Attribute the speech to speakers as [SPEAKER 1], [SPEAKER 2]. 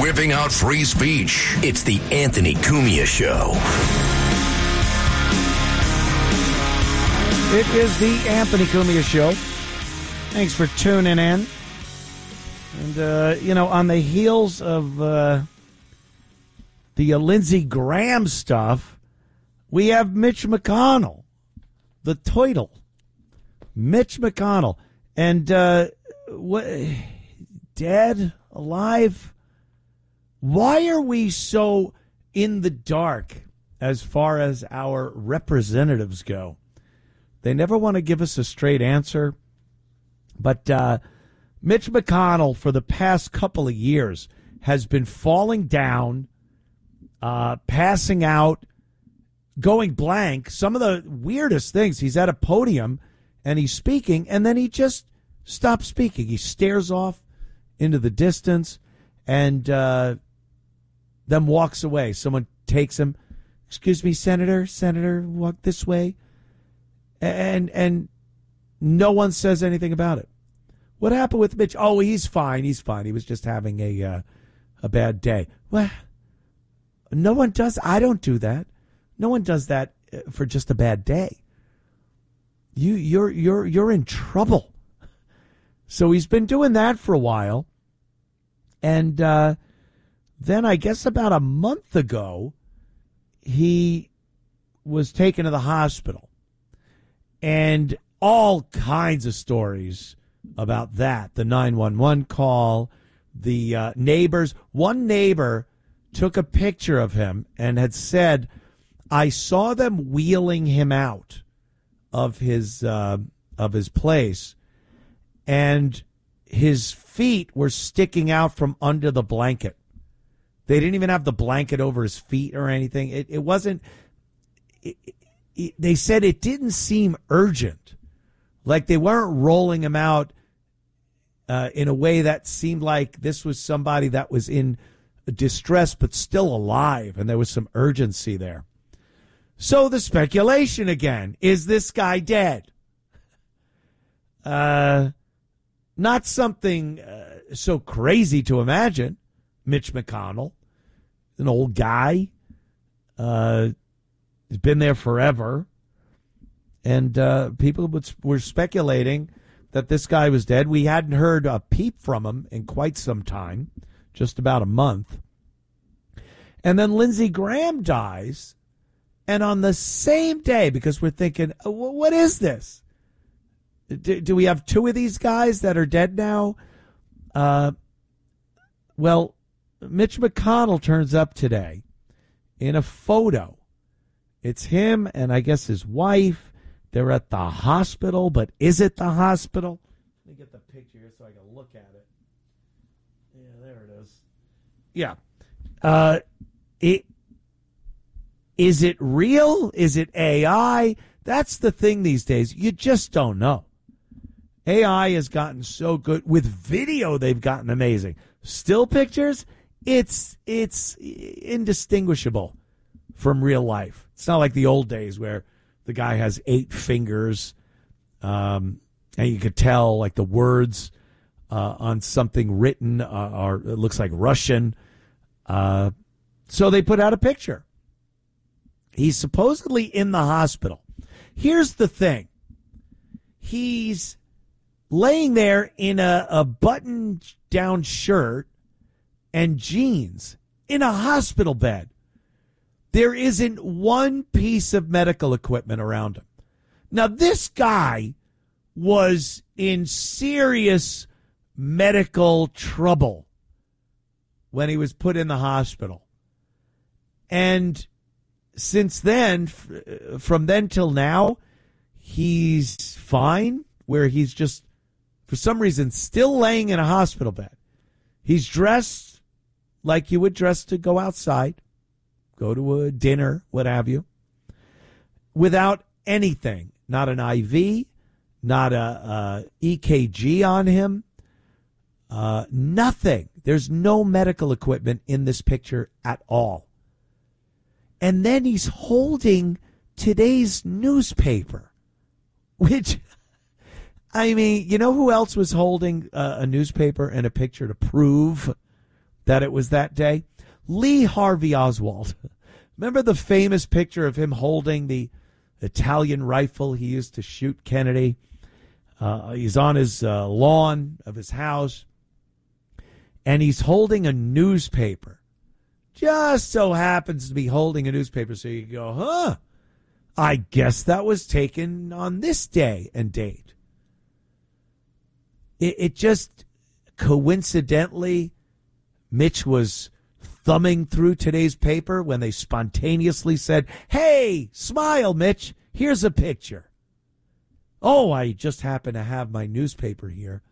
[SPEAKER 1] whipping out free speech. It's the Anthony Cumia Show.
[SPEAKER 2] It is the Anthony Cumia Show. Thanks for tuning in. And, on the heels of the Lindsey Graham stuff, we have Mitch McConnell, the toidle. Mitch McConnell. And what? Dead? Alive? Why are we so in the dark as far as our representatives go? They never want to give us a straight answer. But Mitch McConnell, for the past couple of years, has been falling down, passing out, going blank. Some of the weirdest things. He's at a podium and he's speaking, and then he just stops speaking. He stares off into the distance and then walks away. Someone takes him. Excuse me, Senator, walk this way. And no one says anything about it. What happened with Mitch? Oh, he's fine. He was just having a bad day. Well, no one does. I don't do that. No one does that for just a bad day. You're in trouble. So he's been doing that for a while. And then I guess about a month ago, he was taken to the hospital. And all kinds of stories about that. The 911 call, the neighbors. One neighbor took a picture of him and had said, I saw them wheeling him out of his place, and his feet were sticking out from under the blanket. They didn't even have the blanket over his feet or anything. It wasn't. They said it didn't seem urgent, like they weren't rolling him out in a way that seemed like this was somebody that was in distress but still alive, and there was some urgency there. So the speculation again, is this guy dead? Not something so crazy to imagine. Mitch McConnell, an old guy, he's been there forever. And people were speculating that this guy was dead. We hadn't heard a peep from him in quite some time, just about a month. And then Lindsey Graham dies. And on the same day, because we're thinking, what is this? Do we have two of these guys that are dead now? Well, Mitch McConnell turns up today in a photo. It's him and I guess his wife. They're at the hospital, but is it the hospital? Let me get the picture here so I can look at it. Yeah, there it is. Yeah. Is it real? Is it AI? That's the thing these days. You just don't know. AI has gotten so good. With video, they've gotten amazing. Still pictures, it's indistinguishable from real life. It's not like the old days where the guy has 8 fingers, and you could tell like the words on something written or it looks like Russian. So they put out a picture. He's supposedly in the hospital. Here's the thing. He's laying there in a button-down shirt and jeans in a hospital bed. There isn't one piece of medical equipment around him. Now, this guy was in serious medical trouble when he was put in the hospital. And since then, from then till now, he's fine, where he's just, for some reason, still laying in a hospital bed. He's dressed like you would dress to go outside, go to a dinner, what have you, without anything. Not an IV, not a EKG on him, nothing. There's no medical equipment in this picture at all. And then he's holding today's newspaper, which, I mean, you know who else was holding a newspaper and a picture to prove that it was that day? Lee Harvey Oswald. Remember the famous picture of him holding the Italian rifle he used to shoot Kennedy? He's on his lawn of his house, and he's holding a newspaper. Just so happens to be holding a newspaper, so you go, huh, I guess that was taken on this day and date. It just coincidentally, Mitch was thumbing through today's paper when they spontaneously said, hey, smile, Mitch, here's a picture. Oh, I just happen to have my newspaper here.